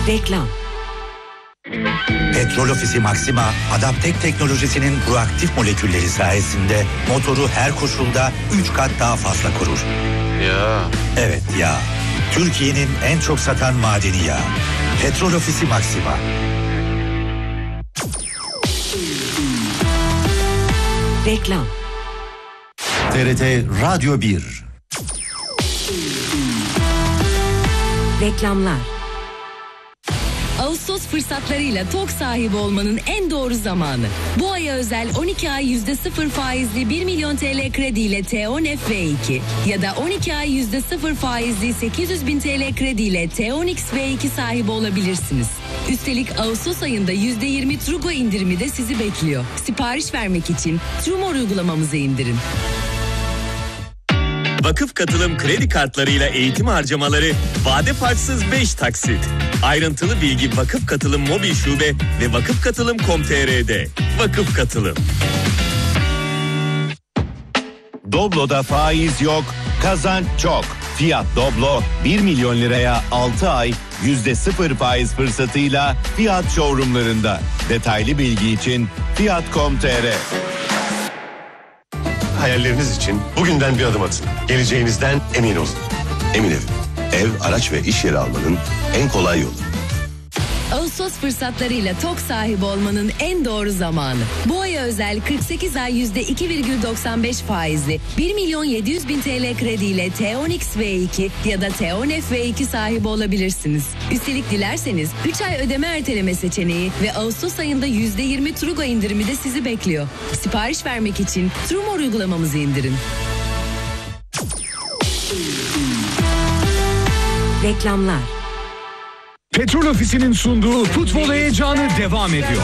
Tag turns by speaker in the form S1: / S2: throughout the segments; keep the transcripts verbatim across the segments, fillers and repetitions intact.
S1: Reklam.
S2: Petrol Ofisi Maxima, Adaptek teknolojisinin proaktif molekülleri sayesinde motoru her koşulda üç kat daha fazla korur.
S3: Ya.
S2: Evet ya. Türkiye'nin en çok satan madeni yağı. Petrol Ofisi Maxima.
S1: Reklam.
S2: T R T Radyo bir.
S1: Reklamlar.
S4: Ağustos fırsatlarıyla TOG sahibi olmanın en doğru zamanı. Bu aya özel on iki ay yüzde sıfır faizli bir milyon T L krediyle T on F V iki ya da on iki ay yüzde sıfır faizli sekiz yüz bin T L krediyle T on X V iki sahibi olabilirsiniz. Üstelik Ağustos ayında yüzde yirmi Trugo indirimi de sizi bekliyor. Sipariş vermek için Trumor uygulamamızı indirin.
S5: Vakıf Katılım kredi kartlarıyla eğitim harcamaları vade farksız beş taksit. Ayrıntılı bilgi Vakıf Katılım mobil şube ve vakıf katılım nokta com nokta t r'de. Vakıf Katılım.
S6: Doblo'da faiz yok, kazanç çok. Fiyat Doblo bir milyon liraya altı ay yüzde sıfır faiz fırsatıyla Fiyat showroomlarında. Detaylı bilgi için fiyat nokta com nokta t r.
S7: Hayalleriniz için bugünden bir adım atın. Geleceğinizden emin olun. Emin Ev. Ev, araç ve iş yeri almanın en kolay yolu.
S4: Ağustos fırsatlarıyla TOG sahibi olmanın en doğru zamanı. Bu aya özel kırk sekiz ay yüzde iki virgül doksan beş faizli bir milyon yedi yüz bin T L krediyle T on X V iki ya da T on F V iki sahibi olabilirsiniz. Üstelik dilerseniz üç ay ödeme erteleme seçeneği ve Ağustos ayında yüzde yirmi Trugo indirimi de sizi bekliyor. Sipariş vermek için Trumor uygulamamızı indirin.
S1: Reklamlar.
S8: Petrol Ofisi'nin sunduğu futbol heyecanı devam ediyor.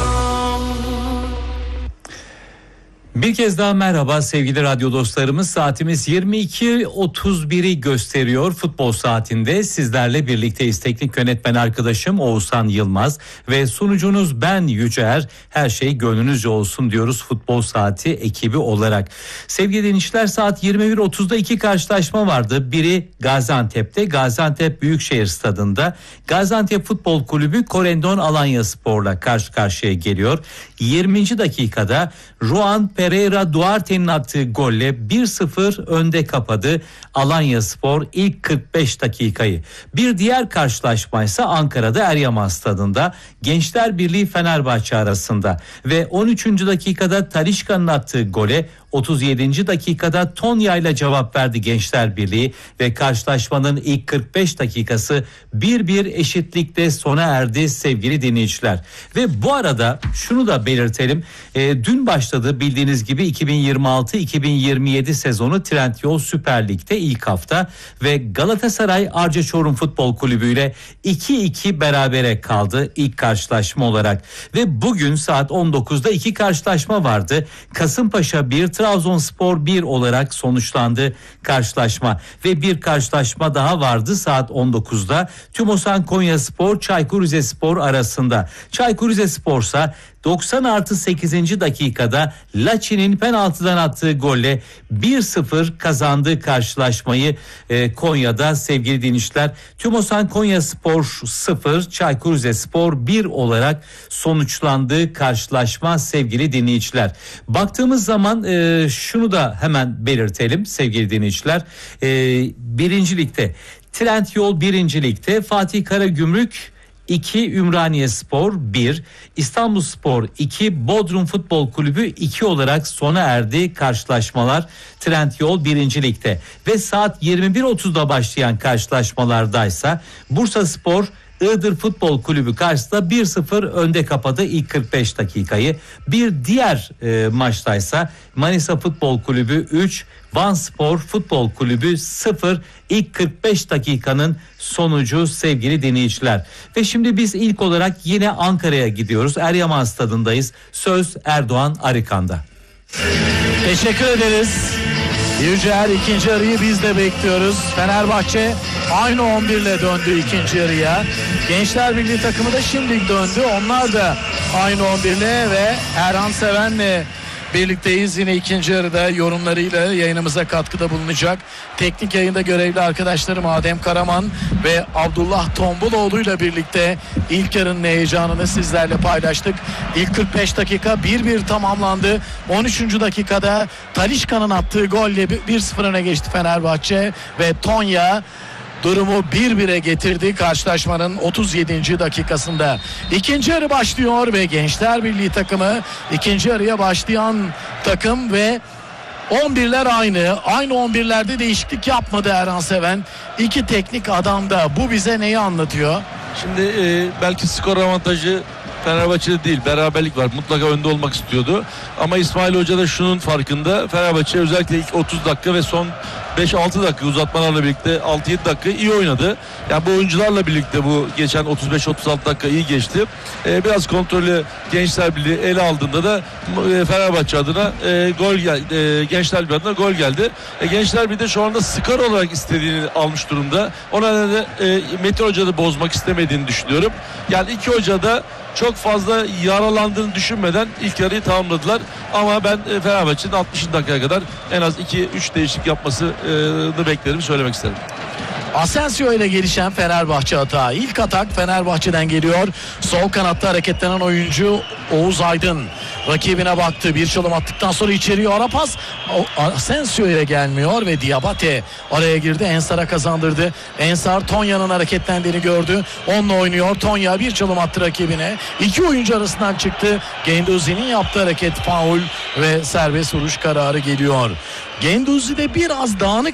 S9: Bir kez daha merhaba sevgili radyo dostlarımız. Saatimiz yirmi iki otuz biri gösteriyor. Futbol saatinde sizlerle birlikteyiz. Teknik yönetmen arkadaşım Oğuzhan Yılmaz ve sunucunuz ben Yücer. Her şey gönlünüzce olsun diyoruz futbol saati ekibi olarak. Sevgili dinleyiciler, saat yirmi bir otuzda iki karşılaşma vardı. Biri Gaziantep'te, Gaziantep Büyükşehir Stadı'nda. Gaziantep Futbol Kulübü Korendon Alanyaspor'la karşı karşıya geliyor. yirminci dakikada Juan Pereira Duarte'nin attığı golle bir sıfır önde kapadı Alanyaspor ilk kırk beş dakikayı. Bir diğer karşılaşma ise Ankara'da Eryaman Stadı'nda Gençler Birliği Fenerbahçe arasında ve on üçüncü dakikada Talisca'nın attığı gole otuz yedinci dakikada Tonya ile cevap verdi Gençler Birliği ve karşılaşmanın ilk kırk beş dakikası bir bir eşitlikte sona erdi sevgili dinleyiciler. Ve bu arada şunu da belirtelim, e, dün başladı bildiğiniz gibi iki bin yirmi altı iki bin yirmi yedi sezonu Trendyol Süper Lig'de ilk hafta ve Galatasaray Arca Çorum Futbol Kulübü ile iki iki berabere kaldı ilk karşılaşma olarak ve bugün saat on dokuzda iki karşılaşma vardı. Kasımpaşa bir, Trabzonspor bir olarak sonuçlandı karşılaşma ve bir karşılaşma daha vardı saat on dokuzda Tümosan Konyaspor Çaykur Rizespor arasında. Çaykur Rizespor ise doksan artı sekizinci dakikada Laçin'in penaltıdan attığı golle bir sıfır kazandığı karşılaşmayı e, Konya'da sevgili dinleyiciler. Tümosan Konyaspor sıfır, Çaykur Rizespor bir olarak sonuçlandığı karşılaşma sevgili dinleyiciler. Baktığımız zaman e, şunu da hemen belirtelim sevgili dinleyiciler. E, birinci ligde Trendyol birinci ligde Fatih Karagümrük iki, Ümraniyespor bir, İstanbulspor iki, Bodrum Futbol Kulübü iki olarak sona erdi karşılaşmalar Trendyol birinci ligde ve saat yirmi bir otuzda başlayan karşılaşmalardaysa Bursaspor Iğdır Futbol Kulübü karşısında bir sıfır önde kapadı ilk kırk beş dakikayı. Bir diğer e, maçtaysa Manisa Futbol Kulübü üç, Vanspor Futbol Kulübü sıfır ilk kırk beş dakikanın sonucu sevgili dinleyiciler. Ve şimdi biz ilk olarak yine Ankara'ya gidiyoruz. Eryaman Stadı'ndayız. Söz Erdoğan Arıkan'da.
S10: Teşekkür ederiz. Yücel, ikinci yarıyı biz de bekliyoruz. Fenerbahçe aynı on bir ile döndü ikinci yarıya. Gençler Birliği takımı da şimdi döndü. Onlar da aynı on bir ile ve Erhan Seven'le birlikteyiz. Yine ikinci yarıda yorumlarıyla yayınımıza katkıda bulunacak teknik yayında görevli arkadaşlarım Adem Karaman ve Abdullah Tombuloğlu ile birlikte ilk yarının heyecanını sizlerle paylaştık. İlk kırk beş dakika bir bir tamamlandı. on üçüncü dakikada Talisca'nın attığı golle bir sıfır öne geçti Fenerbahçe ve Tonya durumu bir bire getirdi karşılaşmanın otuz yedinci dakikasında. İkinci yarı başlıyor ve Gençler Birliği takımı ikinci yarıya başlayan takım ve on birler aynı. Aynı on birlerde değişiklik yapmadı Erhan Seven. İki teknik adam da. Bu bize neyi anlatıyor?
S3: Şimdi e, belki skor avantajı Fenerbahçe'de değil, beraberlik var. Mutlaka önde olmak istiyordu. Ama İsmail Hoca da şunun farkında. Fenerbahçe özellikle ilk otuz dakika ve son beş altı dakika uzatmalarla birlikte altı yedi dakika iyi oynadı. Yani bu oyuncularla birlikte bu geçen otuz beş otuz altı dakika iyi geçti. Ee, biraz kontrolü Gençler Birliği ele aldığında da e, Fenerbahçe adına e, gol geldi. E, Gençler Birliği adına gol geldi. E, Gençler Birliği de şu anda skor olarak istediğini almış durumda. O nedenle e, Metin Hoca da bozmak istemediğini düşünüyorum. Yani iki hoca da çok fazla yaralandığını düşünmeden ilk yarıyı tamamladılar. Ama ben e, Fenerbahçe'nin altmışıncı dakikaya kadar en az iki üç değişiklik yapmasını beklerim, söylemek isterim.
S10: Asensio ile gelişen Fenerbahçe hata. İlk atak Fenerbahçe'den geliyor. Sol kanatta hareketlenen oyuncu Oğuz Aydın rakibine baktı. Bir çalım attıktan sonra içeriye ara pas. Asensio ile gelmiyor ve Diabate araya girdi. Ensar'a kazandırdı. Ensar Tonya'nın hareketlendiğini gördü. Onunla oynuyor. Tonya bir çalım attı rakibine. İki oyuncu arasından çıktı. Genduzi'nin yaptığı hareket faul ve serbest vuruş kararı geliyor. Genduzi'de biraz dağınık